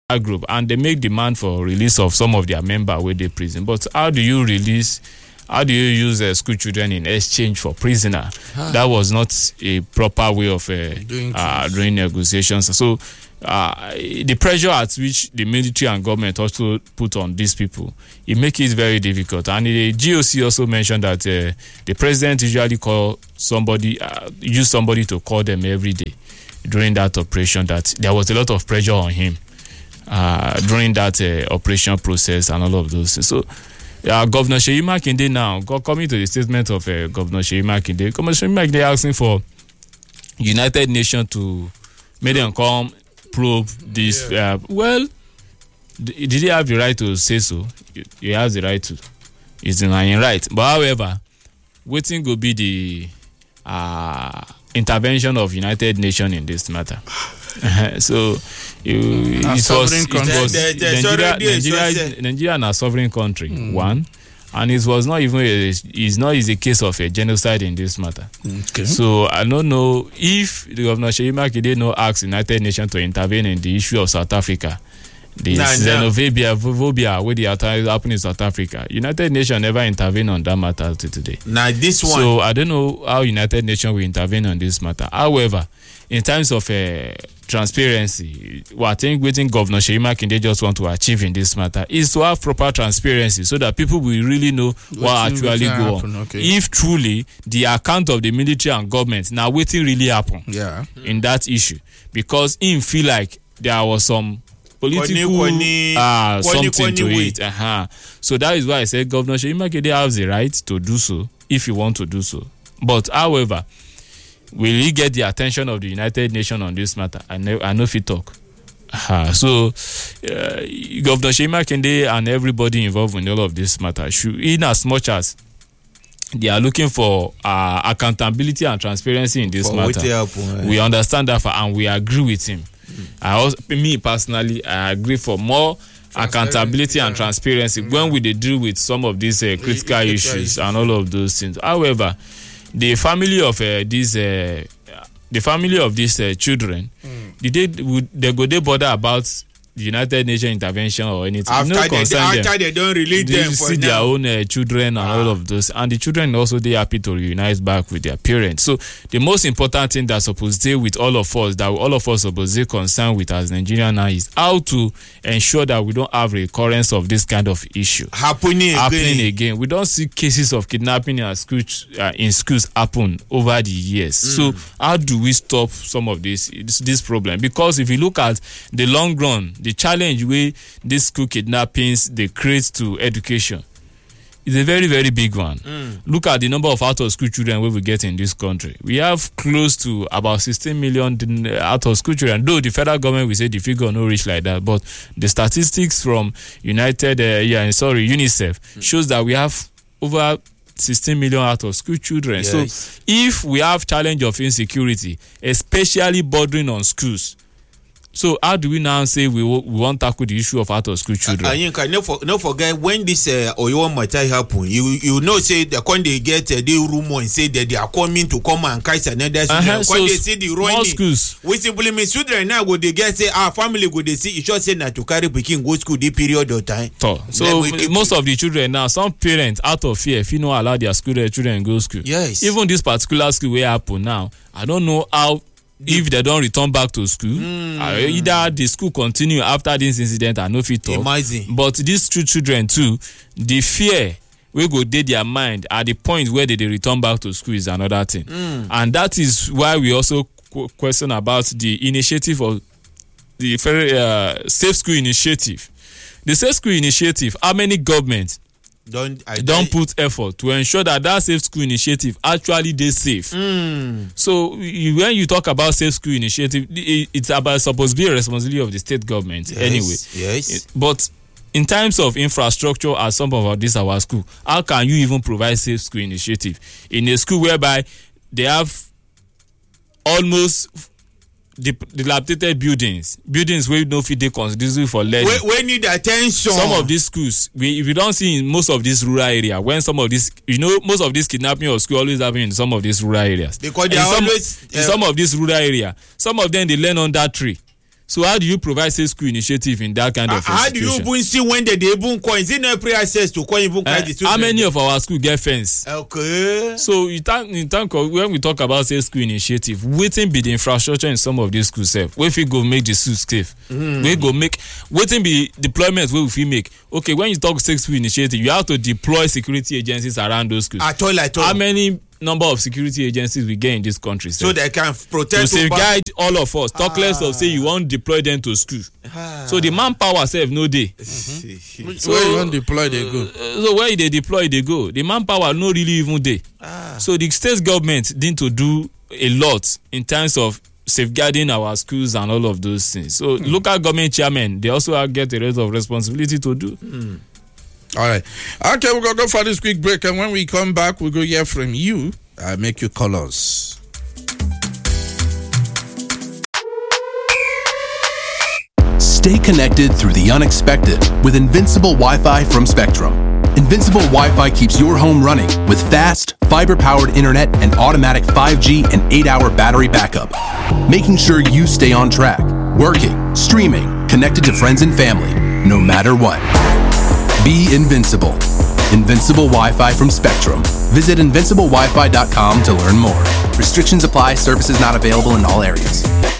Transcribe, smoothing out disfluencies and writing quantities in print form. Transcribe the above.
group, and they make demand for release of some of their members with the prison. But how do you use school children in exchange for prisoner? That was not a proper way of doing negotiations. So the pressure at which the military and government also put on these people, it makes it very difficult. And the GOC also mentioned that the president usually use somebody to call them every day during that operation, that there was a lot of pressure on him during that operation process and all of those things. So Governor Seyi Makinde now, coming to the statement of Governor Seyi Makinde, Governor Seyi Makinde asking for United Nations to make them come probe this. Well, did he have the right to say so? He has the right to. It's in right. But however, waiting will be the intervention of United Nations in this matter. So Nigeria is a sovereign country. One, and it was not even is a case of a genocide in this matter. Okay. So I don't know if the Governor Seyi Makinde no ask United Nations to intervene in the issue of South Africa. The xenophobia where the attack happened in South Africa. United Nations never intervened on that matter till today. Now this one. So I don't know how United Nations will intervene on this matter. However, in terms of transparency, what I think Governor Seyi Makinde just want to achieve in this matter is to have proper transparency so that people will really know what actually go on. Okay. If truly the account of the military and government now waiting really happen in that issue, because him feel like there was some political something to it. So that is why I said Governor Seyi Makinde has the right to do so if you want to do so. But however, will he get the attention of the United Nations on this matter? I know if he talk. So Governor Seyi Makinde and everybody involved in all of this matter should, in as much as they are looking for accountability and transparency in this matter, we understand that and we agree with him. Me personally, I agree for more accountability and transparency when we deal with some of these critical issues and all of those things. However, the family of these children, they bother about the United Nations intervention or anything? After they don't release them for see their own children and all of those, and the children also they happy to reunite back with their parents. So the most important thing that's supposed to do with all of us, that all of us supposed to be concerned with as Nigerian now, is how to ensure that we don't have recurrence of this kind of issue happening again. We don't see cases of kidnapping in schools happen over the years. So how do we stop some of this problem? Because if you look at the long run, the challenge where these school kidnappings they create to education is a very, very big one. Look at the number of out-of-school children we get in this country. We have close to about 16 million out-of-school children, though the federal government will say the figure no reach like that, but the statistics from UNICEF shows that we have over 16 million out-of-school children. Yes. So if we have challenge of insecurity, especially bordering on schools, so how do we now say we want to tackle the issue of out-of-school children? And you can not forget when this Oyo matter happen, you know say when they get the rumor and say that they are coming to come and catch another student. When they see the running schools, we simply mean children now go they get say our family go they see it should say that to carry pikin go school the period of time. So most of the children now, some parents out of fear if you not allow their children go school. Yes. Even this particular school where happen now, I don't know how. If they don't return back to school, either the school continue after this incident and no fit talk. Amazing. But these two children too, the fear will go dead their mind at the point where they return back to school is another thing. And that is why we also question about the initiative of the Safe School Initiative. The Safe School Initiative, how many governments don't put effort to ensure that Safe School Initiative actually they safe. So when you talk about Safe School Initiative, it's supposed to be a responsibility of the state government anyway. Yes. But in terms of infrastructure at some of our school, how can you even provide Safe School Initiative in a school whereby they have almost dilapidated buildings where no fit dey conducive for learning. We need attention. Some of these schools, if you don't see in most of these rural areas, when some of this, most of this kidnapping of school always happen in some of these rural areas. Because they are always in some of these rural areas. Some of them they learn on that tree. So how do you provide safe school initiative in that kind of institution? How do you even see when they even call? Is it not free access to call even the students? How many of our school get fence? Okay. So when we talk about safe school initiative, wetin be the infrastructure in some of these schools sef wey fit go make the school safe? Wey go make wetin be deployment wey we fit make? Okay, when you talk safe school initiative, you have to deploy security agencies around those schools. At all. How many number of security agencies we get in this country so they can protect to safeguard all of us? Talk less of say you wan deploy them to school. So the manpower sef no dey. So where you wan deploy they go? So where they deploy they go? The manpower no really even dey. So the state government need to do a lot in terms of safeguarding our schools and all of those things. So local government chairmen, they also get a lot of responsibility to do. All right. Okay, we're going to go for this quick break. And when we come back, we're going to hear from you. Make you call us. Stay connected through the unexpected with Invincible Wi-Fi from Spectrum. Invincible Wi-Fi keeps your home running with fast, fiber-powered internet and automatic 5G and 8-hour battery backup, making sure you stay on track, working, streaming, connected to friends and family, no matter what. Be invincible. Invincible Wi-Fi from Spectrum. Visit invinciblewifi.com to learn more. Restrictions apply. Services not available in all areas.